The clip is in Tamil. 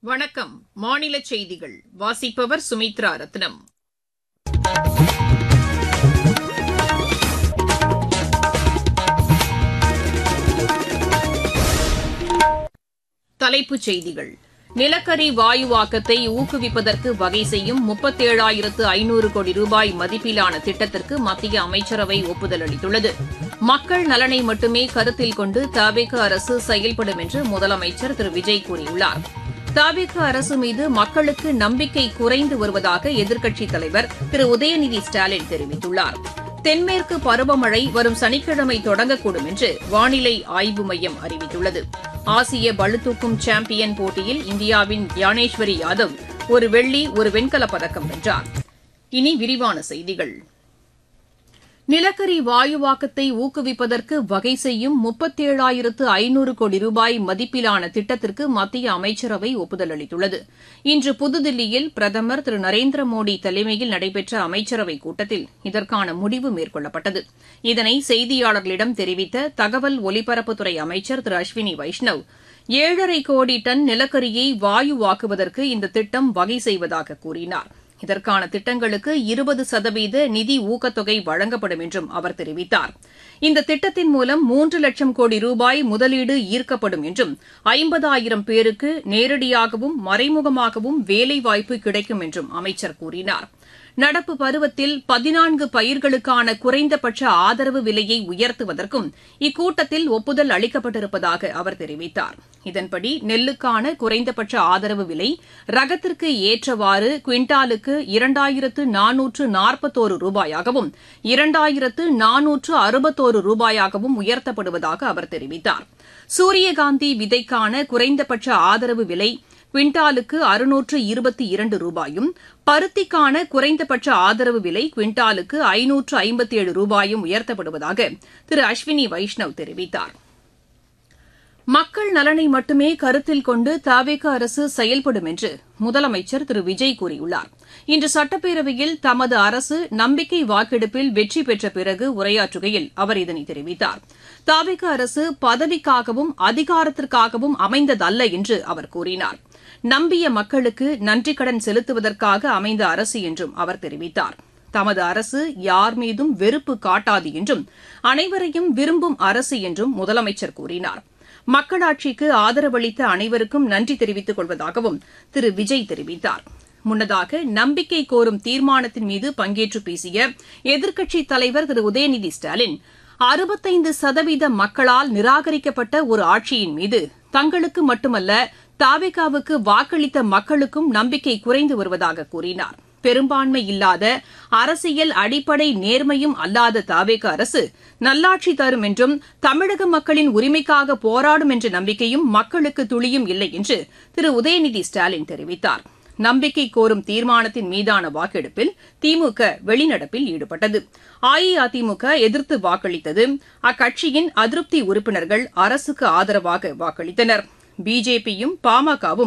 வணக்கம். மாநில செய்திகள் வாசிப்பவர் சுமித்ரா ரத்னம். தலைப்புச் செய்திகள். நிலக்கரி வாயுவாக்கத்தை ஊக்குவிப்பதற்கு வகை செய்யும் 37,500 கோடி ரூபாய் மதிப்பிலான திட்டத்திற்கு மத்திய அமைச்சரவை ஒப்புதல் அளித்துள்ளது. மக்கள் நலனை மட்டுமே கருத்தில் கொண்டு தவிக அரசு செயல்படும் என்று முதலமைச்சர் திரு விஜய் கூறியுள்ளார். தவிக அரசு மீது மக்களுக்கு நம்பிக்கை குறைந்து வருவதாக எதிர்க்கட்சித் தலைவர் திரு உதயநிதி ஸ்டாலின் தெரிவித்துள்ளார். தென்மேற்கு பருவமழை வரும் சனிக்கிழமை தொடங்கக்கூடும் என்று வானிலை ஆய்வு மையம் அறிவித்துள்ளது. ஆசிய பளுதூக்கும் சாம்பியன் போட்டியில் இந்தியாவின் யானேஸ்வரி யாதவ் ஒரு வெள்ளி, ஒரு வெண்கலப் பதக்கம் வென்றார். இனி விரிவான செய்திகள். நிலக்கரி வாயுவாக்கத்தை ஊக்குவிப்பதற்கு வகை செய்யும் 37,500 கோடி ரூபாய் மதிப்பிலான திட்டத்திற்கு மத்திய அமைச்சரவை ஒப்புதல் அளித்துள்ளது. இன்று புதுதில்லியில் பிரதமர் திரு நரேந்திர மோடி தலைமையில் நடைபெற்ற அமைச்சரவைக் கூட்டத்தில் இதற்கான முடிவு மேற்கொள்ளப்பட்டது. இதனை செய்தியாளர்களிடம் தெரிவித்த தகவல் ஒலிபரப்புத்துறை அமைச்சர் திரு அஸ்வினி வைஷ்ணவ், 7,5 கோடி டன் நிலக்கரியை வாயுவாக்குவதற்கு இந்த திட்டம் வகை செய்வதாக கூறினார். இதற்கான திட்டங்களுக்கு 20% நிதி ஊக்கத்தொகை வழங்கப்படும் என்றும் அவர் தெரிவித்தார். இந்த திட்டத்தின் மூலம் 3 லட்சம் கோடி ரூபாய் முதலீடு ஈர்க்கப்படும் என்றும் 50,000 பேருக்கு நேரடியாகவும் மறைமுகமாகவும் வேலைவாய்ப்பு கிடைக்கும் என்றும் அமைச்சர் கூறினார். நடப்பு பருவத்தில் 14 பயிர்களுக்கான குறைந்தபட்ச ஆதரவு விலையை உயர்த்துவதற்கும் இக்கூட்டத்தில் ஒப்புதல் அளிக்கப்பட்டிருப்பதாக அவர் தெரிவித்தார். இதன்படி நெல்லுக்கான குறைந்தபட்ச ஆதரவு விலை ரகத்திற்கு ஏற்றவாறு குவிண்டாலுக்கு 2,441 ரூபாயாகவும் 2,461 ரூபாயாகவும் உயர்த்தப்படுவதாக அவர் தெரிவித்தார். சூரியகாந்தி விதைக்கான குறைந்தபட்ச ஆதரவு விலை குவிண்டாலுக்கு 622 ரூபாயும், பருத்திக்கான குறைந்தபட்ச ஆதரவு விலை குவிண்டாலுக்கு 557 ரூபாயும் உயர்த்தப்படுவதாக திரு அஸ்வினி வைஷ்ணவ் தெரிவித்தார். மக்கள் நலனை மட்டுமே கருத்தில் கொண்டு தவிக அரசு செயல்படும் என்று முதலமைச்சர் திரு விஜய் கூறியுள்ளார். இன்று சட்டப்பேரவையில் தமது அரசு நம்பிக்கை வாக்கெடுப்பில் வெற்றி பெற்ற பிறகு உரையாற்றுகையில் அவர் இதனை தெரிவித்தார். தவிக அரசு பதவிக்காகவும் அதிகாரத்திற்காகவும் அமைந்ததல்ல என்று அவர் கூறினார். நம்பிய மக்களுக்கு நன்றிக்கடன் செலுத்துவதற்காக அமைந்த அரசு என்றும் அவர் தெரிவித்தார். தமது அரசு யார் மீதும் வெறுப்பு காட்டாது என்றும் அனைவரையும் விரும்பும் அரசு என்றும் முதலமைச்சர் கூறினார். மக்களாட்சிக்கு ஆதரவளித்த அனைவருக்கும் நன்றி தெரிவித்துக் கொள்வதாகவும் திரு விஜய் தெரிவித்தார். முன்னதாக நம்பிக்கை கோரும் தீர்மானத்தின் மீது பங்கேற்று பேசிய எதிர்க்கட்சித் தலைவர் திரு உதயநிதி ஸ்டாலின், 65% மக்களால் நிராகரிக்கப்பட்ட ஒரு ஆட்சியின் மீது தங்களுக்கு மட்டுமல்ல தவிகவுக்கு வாக்களித்த மக்களுக்கும் நம்பிக்கை குறைந்து வருவதாக கூறினார். பெரும்பான்மை இல்லாத, அரசியல் அடிப்படை நேர்மையும் அல்லாத தவிக அரசு நல்லாட்சி தரும் என்றும் தமிழக மக்களின் உரிமைக்காக போராடும் என்ற நம்பிக்கையும் மக்களுக்கு துளியும் இல்லை என்று திரு உதயநிதி ஸ்டாலின் தெரிவித்தார். நம்பிக்கை கோரும் தீர்மானத்தின் மீதான வாக்கெடுப்பில் திமுக வெளிநடப்பில் ஈடுபட்டது. அஇஅதிமுக எதிர்த்து வாக்களித்தது. அக்கட்சியின் அதிருப்தி உறுப்பினர்கள் அரசுக்கு ஆதரவாக வாக்களித்தனர். பிஜேபியும் பாமகவும்